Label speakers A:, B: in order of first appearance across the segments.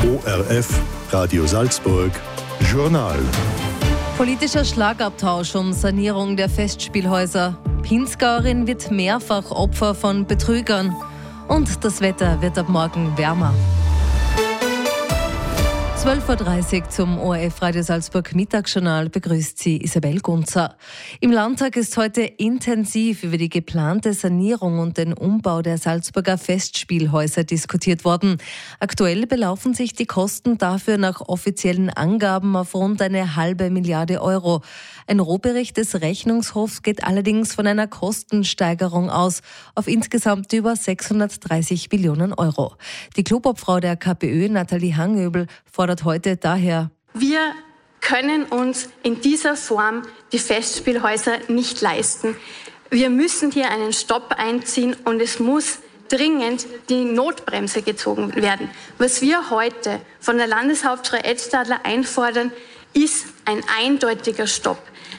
A: ORF Radio Salzburg Journal.
B: Politischer Schlagabtausch um Sanierung der Festspielhäuser. Pinzgauerin wird mehrfach Opfer von Betrügern. Und das Wetter wird ab morgen wärmer. 12.30 Uhr zum ORF Radio Salzburg Mittagsjournal begrüßt Sie Isabel Gunzer. Im Landtag ist heute intensiv über die geplante Sanierung und den Umbau der Salzburger Festspielhäuser diskutiert worden. Aktuell belaufen sich die Kosten dafür nach offiziellen Angaben auf rund 1,5 Milliarde Euro. Ein Rohbericht des Rechnungshofs geht allerdings von einer Kostensteigerung aus auf insgesamt über 630 Millionen Euro. Die Clubobfrau der KPÖ, Nathalie Hangöbel, fordert heute daher:
C: Wir können uns in dieser Form die Festspielhäuser nicht leisten. Wir müssen hier einen Stopp einziehen und es muss dringend die Notbremse gezogen werden. Was wir heute von der Landeshauptfrau Edstadler einfordern, ist ein eindeutiger Stopp.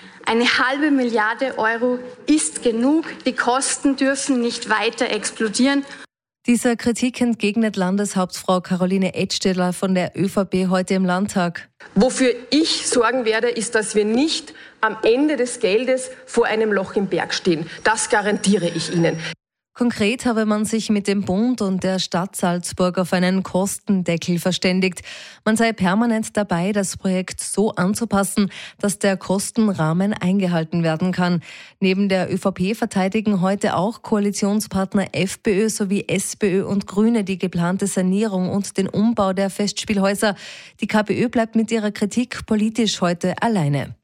C: 1,5 Milliarde Euro ist genug. Die Kosten dürfen nicht weiter explodieren.
B: Dieser Kritik entgegnet Landeshauptfrau Caroline Edstadler von der ÖVP heute im Landtag.
D: Wofür ich sorgen werde, ist, dass wir nicht am Ende des Geldes vor einem Loch im Berg stehen. Das garantiere ich Ihnen.
B: Konkret habe man sich mit dem Bund und der Stadt Salzburg auf einen Kostendeckel verständigt. Man sei permanent dabei, das Projekt so anzupassen, dass der Kostenrahmen eingehalten werden kann. Neben der ÖVP verteidigen heute auch Koalitionspartner FPÖ sowie SPÖ und Grüne die geplante Sanierung und den Umbau der Festspielhäuser. Die KPÖ bleibt mit ihrer Kritik politisch heute alleine.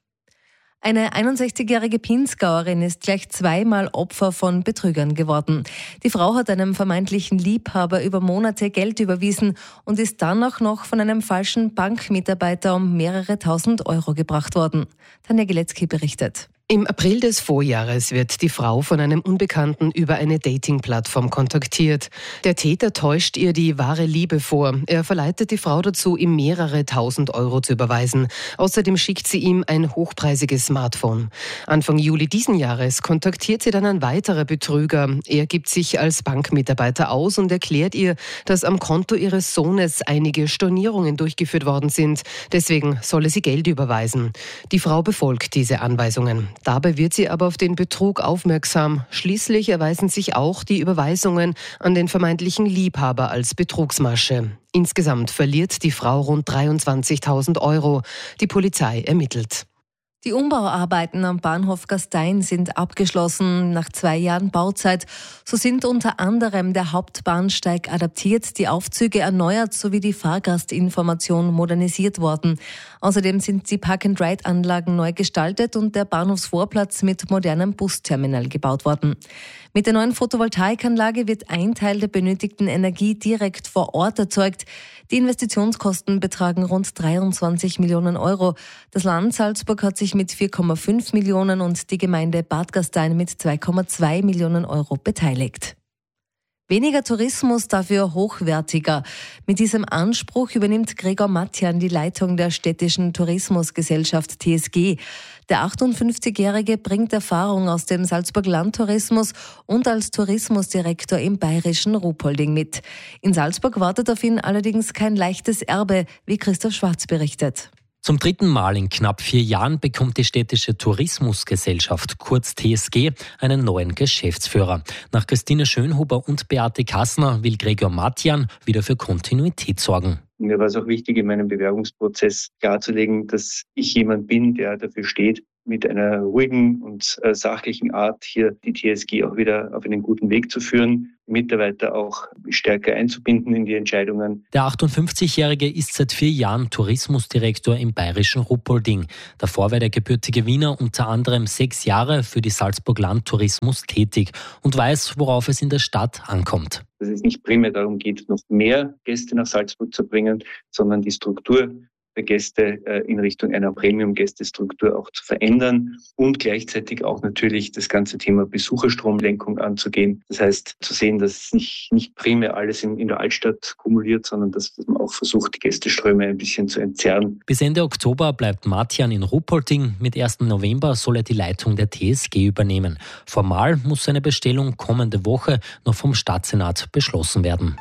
B: Eine 61-jährige Pinzgauerin ist gleich zweimal Opfer von Betrügern geworden. Die Frau hat einem vermeintlichen Liebhaber über Monate Geld überwiesen und ist dann auch noch von einem falschen Bankmitarbeiter um mehrere tausend Euro gebracht worden. Tanja Gilecki berichtet.
E: Im April des Vorjahres wird die Frau von einem Unbekannten über eine Dating-Plattform kontaktiert. Der Täter täuscht ihr die wahre Liebe vor. Er verleitet die Frau dazu, ihm mehrere tausend Euro zu überweisen. Außerdem schickt sie ihm ein hochpreisiges Smartphone. Anfang Juli diesen Jahres kontaktiert sie dann ein weiterer Betrüger. Er gibt sich als Bankmitarbeiter aus und erklärt ihr, dass am Konto ihres Sohnes einige Stornierungen durchgeführt worden sind. Deswegen solle sie Geld überweisen. Die Frau befolgt diese Anweisungen. Dabei wird sie aber auf den Betrug aufmerksam. Schließlich erweisen sich auch die Überweisungen an den vermeintlichen Liebhaber als Betrugsmasche. Insgesamt verliert die Frau rund 23.000 Euro. Die Polizei ermittelt.
B: Die Umbauarbeiten am Bahnhof Gastein sind abgeschlossen nach 2 Jahren Bauzeit. So sind unter anderem der Hauptbahnsteig adaptiert, die Aufzüge erneuert sowie die Fahrgastinformation modernisiert worden. Außerdem sind die Park-and-Ride-Anlagen neu gestaltet und der Bahnhofsvorplatz mit modernem Busterminal gebaut worden. Mit der neuen Photovoltaikanlage wird ein Teil der benötigten Energie direkt vor Ort erzeugt. Die Investitionskosten betragen rund 23 Millionen Euro. Das Land Salzburg hat sich mit 4,5 Millionen und die Gemeinde Bad Gastein mit 2,2 Millionen Euro beteiligt. Weniger Tourismus, dafür hochwertiger. Mit diesem Anspruch übernimmt Gregor Matjan die Leitung der städtischen Tourismusgesellschaft TSG. Der 58-Jährige bringt Erfahrung aus dem Salzburg Landtourismus und als Tourismusdirektor im bayerischen Ruhpolding mit. In Salzburg wartet auf ihn allerdings kein leichtes Erbe, wie Christoph Schwarz berichtet.
F: Zum 3. Mal in knapp 4 Jahren bekommt die städtische Tourismusgesellschaft, kurz TSG, einen neuen Geschäftsführer. Nach Christine Schönhuber und Beate Kassner will Gregor Matjan wieder für Kontinuität sorgen.
G: Mir war es auch wichtig, in meinem Bewerbungsprozess klarzulegen, dass ich jemand bin, der dafür steht, mit einer ruhigen und sachlichen Art hier die TSG auch wieder auf einen guten Weg zu führen, Mitarbeiter auch stärker einzubinden in die Entscheidungen.
F: Der 58-Jährige ist seit 4 Jahren Tourismusdirektor im bayerischen Ruhpolding. Davor war der gebürtige Wiener unter anderem 6 Jahre für die Salzburg Landtourismus tätig und weiß, worauf es in der Stadt ankommt.
G: Dass es nicht primär darum geht, noch mehr Gäste nach Salzburg zu bringen, sondern die Struktur der Gäste in Richtung einer Premium-Gästestruktur auch zu verändern und gleichzeitig auch natürlich das ganze Thema Besucherstromlenkung anzugehen. Das heißt, zu sehen, dass sich nicht primär alles in der Altstadt kumuliert, sondern dass man auch versucht, die Gästeströme ein bisschen zu entzerren.
F: Bis Ende Oktober bleibt Matjan in Ruhpolding. Mit 1. November soll er die Leitung der TSG übernehmen. Formal muss seine Bestellung kommende Woche noch vom Stadtsenat beschlossen werden.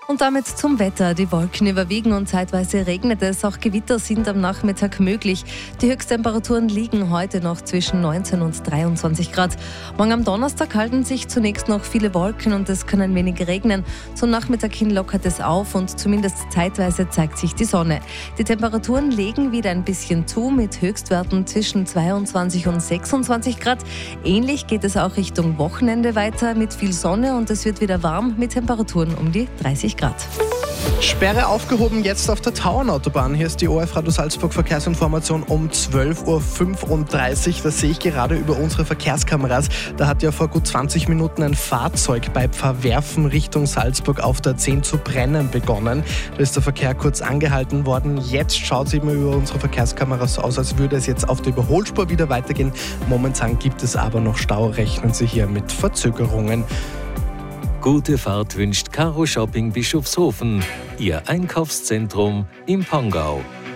B: Und damit zum Wetter. Die Wolken überwiegen und zeitweise regnet es. Auch Gewitter sind am Nachmittag möglich. Die Höchsttemperaturen liegen heute noch zwischen 19 und 23 Grad. Morgen am Donnerstag halten sich zunächst noch viele Wolken und es kann ein wenig regnen. Zum Nachmittag hin lockert es auf und zumindest zeitweise zeigt sich die Sonne. Die Temperaturen legen wieder ein bisschen zu mit Höchstwerten zwischen 22 und 26 Grad. Ähnlich geht es auch Richtung Wochenende weiter mit viel Sonne und es wird wieder warm mit Temperaturen um die 30 Grad.
H: Sperre aufgehoben jetzt auf der Tauernautobahn. Hier ist die ORF Radio Salzburg Verkehrsinformation um 12.35 Uhr. Das sehe ich gerade über unsere Verkehrskameras. Da hat ja vor gut 20 Minuten ein Fahrzeug bei Pfarrwerfen Richtung Salzburg auf der 10 zu brennen begonnen. Da ist der Verkehr kurz angehalten worden. Jetzt schaut es eben über unsere Verkehrskameras so aus, als würde es jetzt auf der Überholspur wieder weitergehen. Momentan gibt es aber noch Stau. Rechnen Sie hier mit Verzögerungen.
I: Gute Fahrt wünscht Caro Shopping Bischofshofen, Ihr Einkaufszentrum im Pongau.